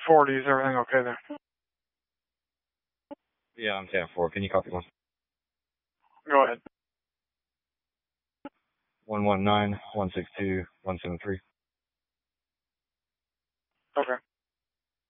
40. Is everything okay there? Yeah, I'm 10-4. Can you copy one? Go ahead. 119-162-173. Okay.